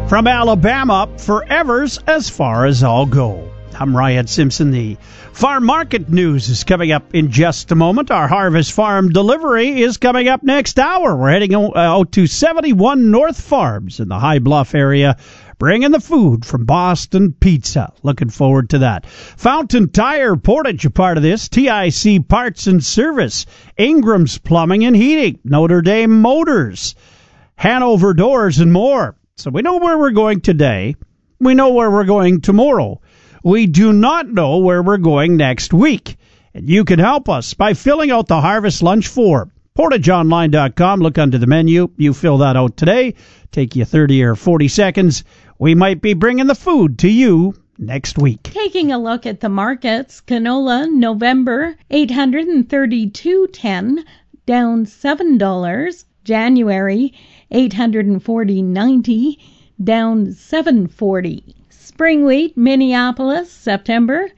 From Alabama, forever's as far as I'll go. I'm Ryan Simpson. The farm market news is coming up in just a moment. Our Harvest Farm delivery is coming up next hour. We're heading out to 71 North Farms in the High Bluff area, bringing the food from Boston Pizza. Looking forward to that. Fountain Tire Portage, a part of this. TIC Parts and Service. Ingram's Plumbing and Heating. Notre Dame Motors. Hanover Doors and more. So we know where we're going today. We know where we're going tomorrow. We do not know where we're going next week. And you can help us by filling out the Harvest Lunch form. PortageOnline.com. Look under the menu. You fill that out today. Take you 30 or 40 seconds. We might be bringing the food to you next week. Taking a look at the markets, canola November $832.10, down $7. January $840.90, down $7.40. Spring wheat Minneapolis September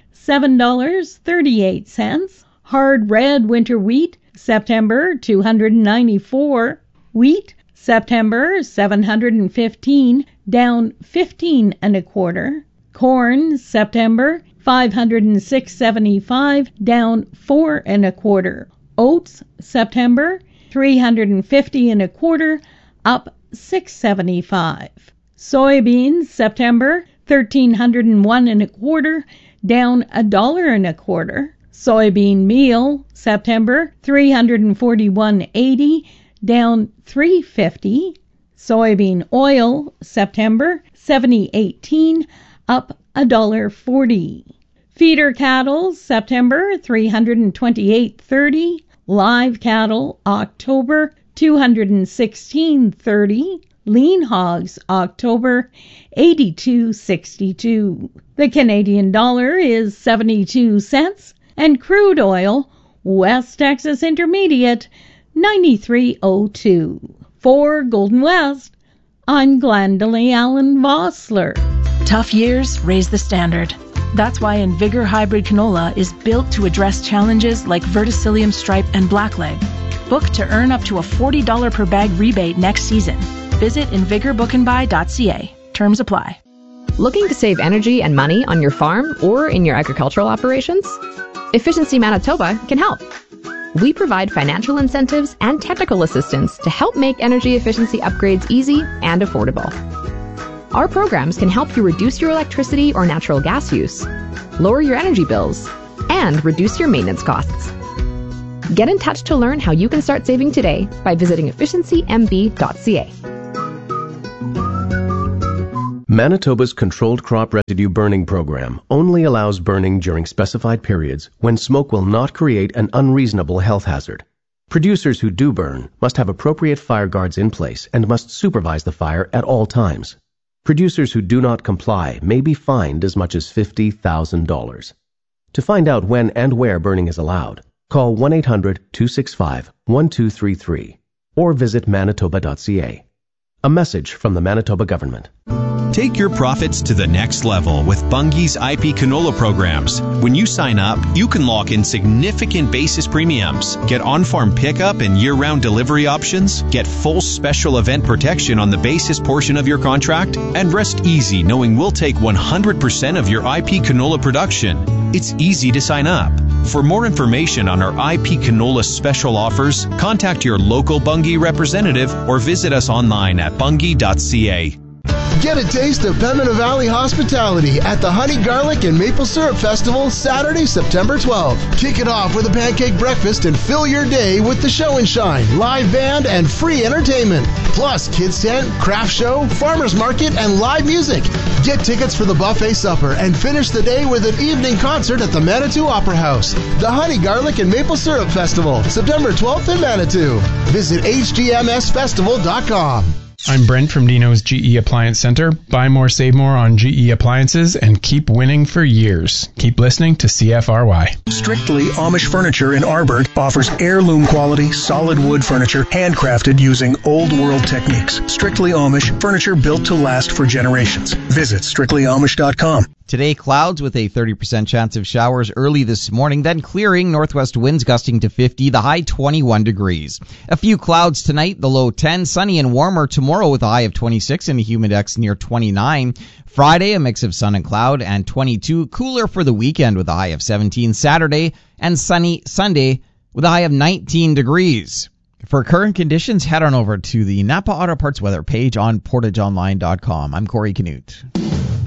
$7.38. Hard red winter wheat September $294. Wheat September $715, down 15 1/4. Corn September $506.75, down 4 1/4. Oats September $350 1/4, up $6.75. Soybeans September $1,301 1/4, down $1 1/4. Soybean meal September $341.80, down $3.50. Soybean oil September $70.18, up $1.40. Feeder cattle September $328.30. Live cattle October $216.30. Lean hogs October $82.62. The Canadian dollar is 72 cents, and crude oil West Texas Intermediate 93.02. For Golden West, I'm Glendalee Allen Vossler. Tough years raise the standard. That's why Invigor Hybrid Canola is built to address challenges like verticillium stripe and blackleg. Book to earn up to a $40 per bag rebate next season. Visit invigorbookandbuy.ca. Terms apply. Looking to save energy and money on your farm or in your agricultural operations? Efficiency Manitoba can help. We provide financial incentives and technical assistance to help make energy efficiency upgrades easy and affordable. Our programs can help you reduce your electricity or natural gas use, lower your energy bills, and reduce your maintenance costs. Get in touch to learn how you can start saving today by visiting efficiencymb.ca. Manitoba's Controlled Crop Residue Burning Program only allows burning during specified periods when smoke will not create an unreasonable health hazard. Producers who do burn must have appropriate fire guards in place and must supervise the fire at all times. Producers who do not comply may be fined as much as $50,000. To find out when and where burning is allowed, call 1-800-265-1233 or visit manitoba.ca. A message from the Manitoba government. Take your profits to the next level with Bunge's IP canola programs. When you sign up, you can lock in significant basis premiums, get on-farm pickup and year-round delivery options, get full special event protection on the basis portion of your contract, and rest easy knowing we'll take 100% of your IP canola production. It's easy to sign up. For more information on our IP canola special offers, contact your local Bunge representative or visit us online at bunge.ca. Get a taste of Pembina Valley hospitality at the Honey Garlic and Maple Syrup Festival Saturday, September 12th. Kick it off with a pancake breakfast and fill your day with the Show and Shine, live band, and free entertainment. Plus, kids tent, craft show, farmers market, and live music. Get tickets for the buffet supper and finish the day with an evening concert at the Manitou Opera House. The Honey Garlic and Maple Syrup Festival, September 12th in Manitou. Visit hgmsfestival.com. I'm Brent from Dino's GE Appliance Center. Buy more, save more on GE appliances and keep winning for years. Keep listening to CFRY. Strictly Amish Furniture in Arbor offers heirloom quality, solid wood furniture handcrafted using old world techniques. Strictly Amish, furniture built to last for generations. Visit strictlyamish.com. Today, clouds with a 30% chance of showers early this morning, then clearing, northwest winds gusting to 50, the high 21 degrees. A few clouds tonight, the low 10, sunny and warmer tomorrow with a high of 26 and a humidex near 29. Friday, a mix of sun and cloud and 22, cooler for the weekend with a high of 17. Saturday and sunny Sunday with a high of 19 degrees. For current conditions, head on over to the Napa Auto Parts weather page on portageonline.com. I'm Corey Canute.